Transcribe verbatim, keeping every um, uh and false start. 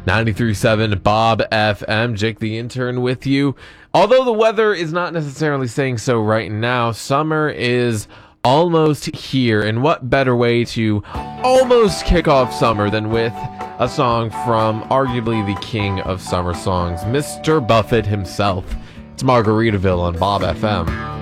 ninety-three point seven Bob F M. Jake the intern with you. Although the weather is not necessarily saying so right now, summer is almost here. And what better way to almost kick off summer than with a song from arguably the king of summer songs, Mister Buffett himself. It's Margaritaville on Bob F M.